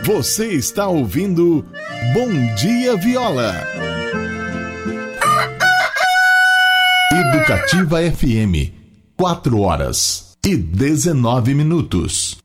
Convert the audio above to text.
Você está ouvindo Bom Dia Viola. Educativa FM, 4 horas e 19 minutos.